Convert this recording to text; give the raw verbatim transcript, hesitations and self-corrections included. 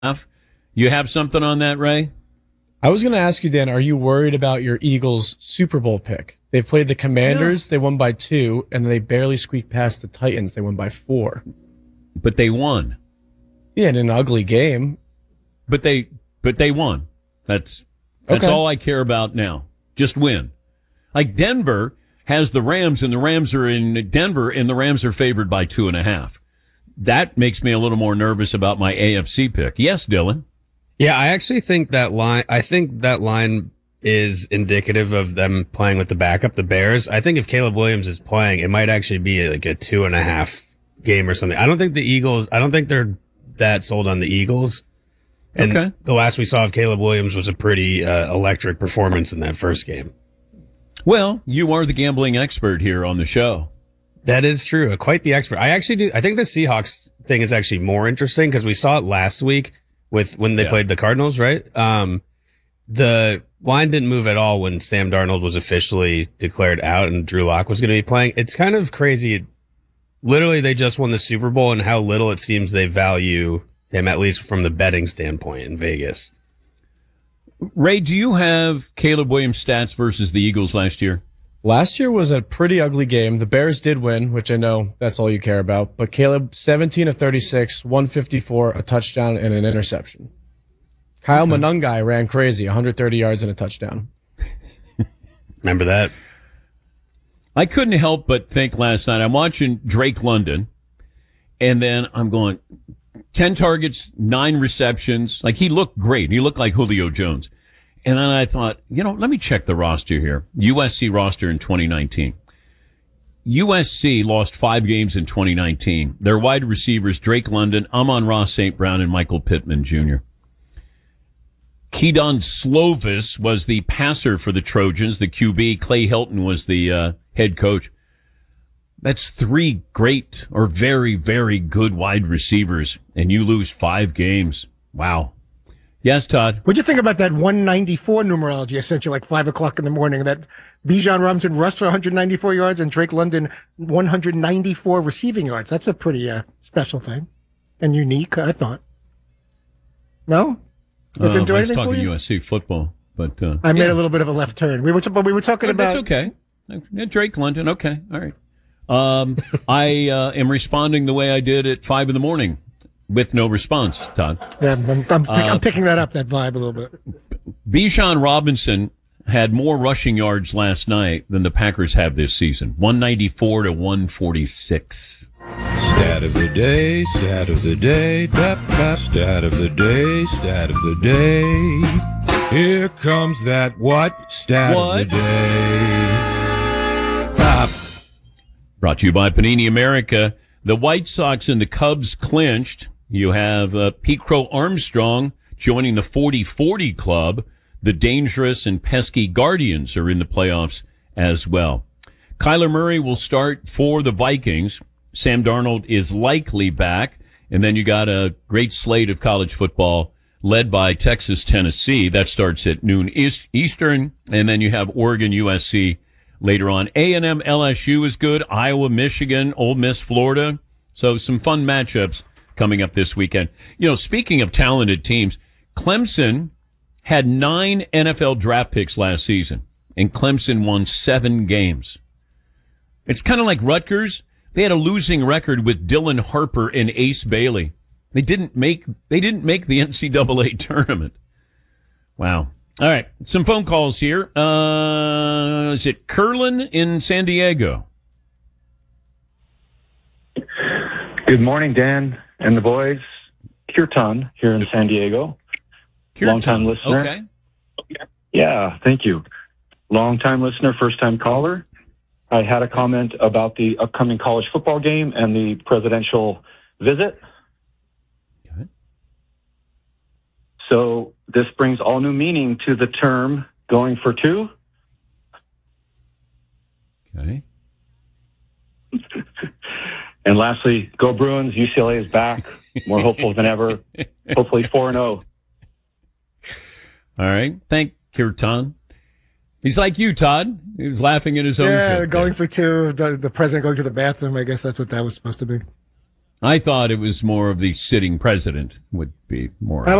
You have something on that, Ray? I was going to ask you, Dan, are you worried about your Eagles Super Bowl pick? They've played the Commanders. No. They won by two, and they barely squeaked past the Titans. They won by four. But they won. Yeah, in an ugly game. But they but they won. That's that's okay. all I care about now. Just win. Like Denver has the Rams, and the Rams are in Denver, and the Rams are favored by two and a half. That makes me a little more nervous about my A F C pick. Yes, Dylan? Yeah, I actually think that line, I think that line is indicative of them playing with the backup, the Bears. I think if Caleb Williams is playing, it might actually be like a two and a half game or something. I don't think the Eagles, I don't think they're that sold on the Eagles. And okay. The last we saw of Caleb Williams was a pretty uh, electric performance in that first game. Well, you are the gambling expert here on the show. That is true. Quite the expert. I actually do. I think the Seahawks thing is actually more interesting because we saw it last week with when they yeah. played the Cardinals, right? Um, the line didn't move at all when Sam Darnold was officially declared out and Drew Lock was going to be playing. It's kind of crazy. Literally, they just won the Super Bowl and how little it seems they value him, at least from the betting standpoint in Vegas. Ray, do you have Caleb Williams' stats versus the Eagles last year? Last year was a pretty ugly game. The Bears did win, which I know that's all you care about. But Caleb, seventeen of thirty-six, one fifty-four, a touchdown, and an interception. Kyle okay. Monangai ran crazy, one hundred thirty yards and a touchdown. Remember that? I couldn't help but think last night, I'm watching Drake London, and then I'm going, ten targets, nine receptions. Like, he looked great. He looked like Julio Jones. And then I thought, you know, let me check the roster here. U S C roster in twenty nineteen. U S C lost five games in twenty nineteen. Their wide receivers, Drake London, Amon-Ra Saint Brown, and Michael Pittman Junior Keydon Slovis was the passer for the Trojans. The Q B, Clay Helton, was the uh, head coach. That's three great or very, very good wide receivers, and you lose five games. Wow. Yes, Todd. What'd you think about that one ninety-four numerology I sent you like five o'clock in the morning? That Bijan Robinson rushed for one hundred ninety-four yards and Drake London one hundred ninety-four receiving yards. That's a pretty uh, special thing and unique, I thought. No? That uh, didn't do I was anything talking for you? U S C football, but uh, I made yeah. a little bit of a left turn. We were, t- but we were talking oh, about. That's okay. Yeah, Drake London. Okay, all right. Um, I uh, am responding the way I did at five in the morning. With no response, Todd. Yeah, I'm, I'm, pick, uh, I'm picking that up, that vibe a little bit. Bijan Robinson had more rushing yards last night than the Packers have this season. one ninety-four to one forty-six. Stat of the day, stat of the day, tap, tap, stat of the day, stat of the day. Here comes that what? Stat what? of the day. Pop. Brought to you by Panini America. The White Sox and the Cubs clinched. You have uh, Pete Crow Armstrong joining the forty forty club. The dangerous and pesky Guardians are in the playoffs as well. Kyler Murray will start for the Vikings. Sam Darnold is likely back. And then you got a great slate of college football led by Texas, Tennessee. That starts at noon East, Eastern. And then you have Oregon, U S C later on. A and M, L S U is good. Iowa, Michigan, Ole Miss, Florida. So some fun matchups coming up this weekend. You know, speaking of talented teams, Clemson had nine N F L draft picks last season, and Clemson won seven games. It's kind of like Rutgers. They had a losing record with Dylan Harper and Ace Bailey. They didn't make they didn't make the N C double A tournament. Wow. All right, some phone calls here. Uh, is it Curlin in San Diego? Good morning, Dan and the boys. Kirtan here in San Diego. Kirtan. Long-time listener. Okay. Yeah, thank you. Long-time listener, first-time caller. I had a comment about the upcoming college football game and the presidential visit. Okay. So this brings all new meaning to the term going for two. Okay. And lastly, go Bruins. U C L A is back. More hopeful than ever. Hopefully four and oh. All right. Thank Kirtan. He's like you, Todd. He was laughing at his own Yeah, joke going there. for two. The, the president going to the bathroom. I guess that's what that was supposed to be. I thought it was more of the sitting president would be more.